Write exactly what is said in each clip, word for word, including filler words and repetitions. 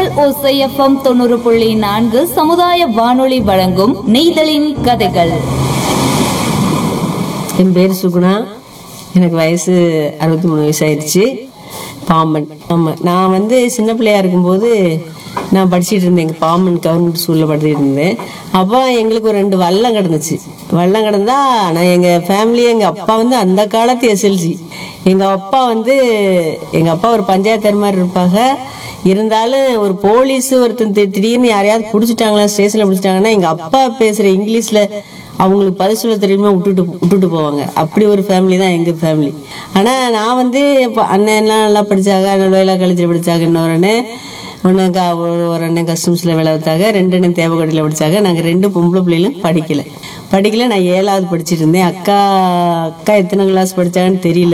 கடல் ஓசை எஃப்எம் தொண்ணூறு புள்ளி நான்கு சமுதாய வானொலி வழங்கும் நெய்தலின் கதைகள். என் பேர் சுகுணா. எனக்கு வயசு அறுபத்தி மூணு வயசு ஆயிடுச்சு. பாம்பன். ஆமாம், நான் வந்து சின்ன பிள்ளையா இருக்கும்போது நான் படிச்சுட்டு இருந்தேன். எங்கள் பாம்பன் கவர்மெண்ட் ஸ்கூலில் படிச்சுட்டு இருந்தேன். அப்போ எங்களுக்கு ஒரு ரெண்டு வல்லம் கிடந்துச்சு. வல்லம் கிடந்தா நான் எங்கள் ஃபேமிலி, எங்கள் அப்பா வந்து அந்த காலத்து எஸ்எல்சி. எங்கள் அப்பா வந்து எங்கள் அப்பா ஒரு பஞ்சாயத்தர் மாதிரி இருப்பாங்க. இருந்தாலும் ஒரு போலீஸ் ஒருத்தன் திடீர்னு யாரையாவது பிடிச்சிட்டாங்களா, ஸ்டேஷனில் பிடிச்சிட்டாங்கன்னா எங்கள் அப்பா பேசுகிற இங்கிலீஷில் அவங்களுக்கு பதில் சொல்ல தெரியுமா விட்டுட்டு விட்டுட்டு போவாங்க. அப்படி ஒரு ஃபேமிலி தான் எங்கள் ஃபேமிலி. ஆனால் நான் வந்து இப்போ அண்ணன்லாம் நல்லா படித்தாங்க, வேலை காலேஜில் படித்தாங்க. இன்னொரு அண்ணன் ஒன்று கா ஒரு அண்ணன் கஸ்டம்ஸில் வேலை வைத்தாங்க. ரெண்டு அண்ணன் தேவக்கோட்டையில் படித்தாங்க. நாங்கள் ரெண்டு பொம்பளை பிள்ளைகளும் படிக்கலை படிக்கல நான் ஏழாவது படிச்சுட்டு இருந்தேன். அக்கா அக்கா எத்தனை கிளாஸ் படித்தாங்கன்னு தெரியல.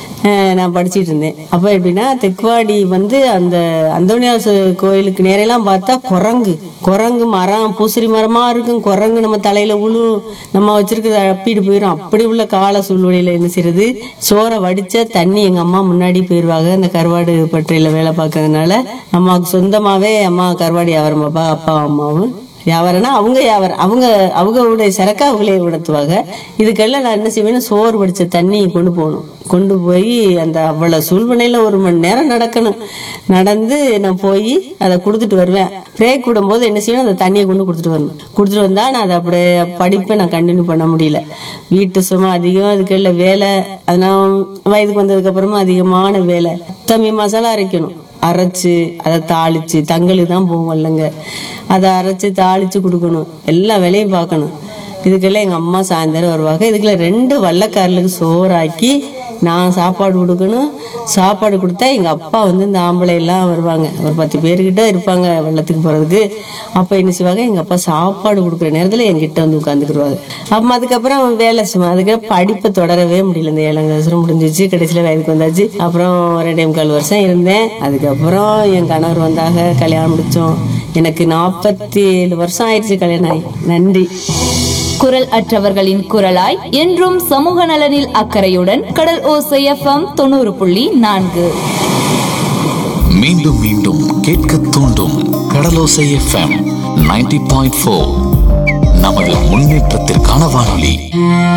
நான் படிச்சுட்டு இருந்தேன். அப்போ எப்படின்னா, தெக்குவாடி வந்து அந்த அந்தோனியார் கோயிலுக்கு நேரெல்லாம் பார்த்தா குரங்கு குரங்கு மரம், பூசரி மரமாக இருக்கும். குரங்கு நம்ம தலையில் உழு, நம்ம வச்சிருக்கிறத அப்பிட்டு போயிடும். அப்படி உள்ள கால சூழ்நிலையில் என்ன செய்யறது, சோறை வடித்த தண்ணி எங்கள் அம்மா முன்னாடி போயிடுவாங்க. அந்த கருவாடு பட்டறையில் வேலை பார்க்கறதுனால அம்மாவுக்கு சொந்தமாகவே அம்மா கருவாடு வியாபாரம் பாப்பா, அப்பா அம்மாவும் வியாபாரம்னா அவங்க வியாபாரம், அவங்க அவங்களுடைய சரக்கா அவங்களே உணர்த்துவாங்க. இதுக்கெல்லாம் நான் என்ன செய்வேன்னா, சோறு வடித்த தண்ணி கொண்டு போகணும். கொண்டு போய் அந்த அவ்வளோ சூழ்நிலையில் ஒரு மணி நேரம் நடக்கணும். நடந்து நான் போய் அதை கொடுத்துட்டு வருவேன். பிரேக் விடும்போது என்ன செய்வேன், அந்த தண்ணியை கொண்டு கொடுத்துட்டு வரணும். கொடுத்துட்டு வந்தா நான் அதை அப்படியே படிப்பை நான் கண்டினியூ பண்ண முடியல. வீட்டு சும்மா அதிகம், அதுக்கெல்லாம் வேலை. அதனால் வயதுக்கு வந்ததுக்கு அப்புறமா அதிகமான வேலை. தம்மி மசாலா அரைக்கணும். அரைச்சு அதை தாளிச்சு, தங்களுக்கு தான் போவோம் இல்லைங்க, அதை அரைச்சு தாளிச்சு கொடுக்கணும். எல்லா வேலையும் பார்க்கணும். இதுக்கெல்லாம் எங்கள் அம்மா சாயந்தரம் வருவாங்க. இதுக்கெல்லாம் ரெண்டு வள்ளக்காரலுக்கு சோறாக்கி நான் சாப்பாடு கொடுக்கணும். சாப்பாடு கொடுத்தா எங்கள் அப்பா வந்து இந்த ஆம்பளை எல்லாம் வருவாங்க, ஒரு பத்து பேர்கிட்ட இருப்பாங்க வெள்ளத்துக்கு போகிறதுக்கு. அப்போ என்ன செய்வாங்க, எங்கள் அப்பா சாப்பாடு கொடுக்குற நேரத்தில் என்கிட்ட வந்து உட்காந்துக்கிடுவாங்க. அப்போ அதுக்கப்புறம் வேலை சும்மா அதுக்கப்புறம் படிப்பை தொடரவே முடியல. இந்த ஏழாம் வருஷம் முடிஞ்சிச்சு, கடைசியில் வயதுக்கு வந்தாச்சு. அப்புறம் ரெண்டே முக்கால் வருஷம் இருந்தேன். அதுக்கப்புறம் என் கணவர் வந்தாங்க, கல்யாணம் முடித்தோம். எனக்கு நாற்பத்தி ஏழு வருஷம் ஆயிடுச்சு கல்யாணம் ஆகி. நன்றி. குரல் அற்றவர்களின் குரலாய் என்றும் சமூக நலனில் அக்கறையுடன் கடல் ஓசை எஃப்எம் தொண்ணூறு புள்ளி நான்கு. மீண்டும் மீண்டும் கேட்க தூண்டும் கடலோசை எஃப்எம் நைன்டி பாயிண்ட் ஃபோர். நமது முன்னேற்றத்திற்கான வானொலி.